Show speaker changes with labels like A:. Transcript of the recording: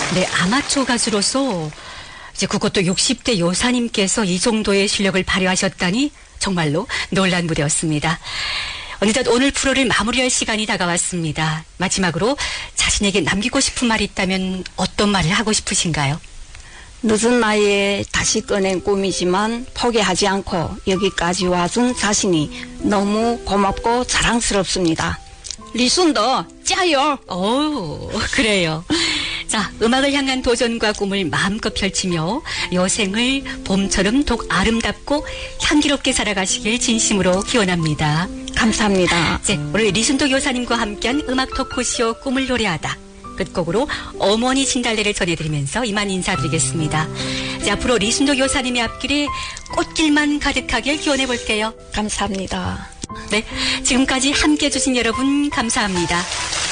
A: 네, 아마추어 가수로서 이제 그것도 60대 여사님께서 이 정도의 실력을 발휘하셨다니 정말로 놀란 무대였습니다. 어느덧 오늘 프로를 마무리할 시간이 다가왔습니다. 마지막으로 자신에게 남기고 싶은 말이 있다면 어떤 말을 하고 싶으신가요?
B: 늦은 나이에 다시 꺼낸 꿈이지만 포기하지 않고 여기까지 와준 자신이 너무 고맙고 자랑스럽습니다. 리순더 짜요.
A: 오, 그래요. 자, 음악을 향한 도전과 꿈을 마음껏 펼치며 여생을 봄처럼 더욱 아름답고 향기롭게 살아가시길 진심으로 기원합니다.
B: 감사합니다.
A: 네, 오늘 리순도 여사님과 함께한 음악 토크쇼 꿈을 노래하다. 끝곡으로 어머니 진달래를 전해드리면서 이만 인사드리겠습니다. 자, 앞으로 리순도 여사님의 앞길에 꽃길만 가득하길 기원해볼게요.
B: 감사합니다.
A: 네, 지금까지 함께해 주신 여러분 감사합니다.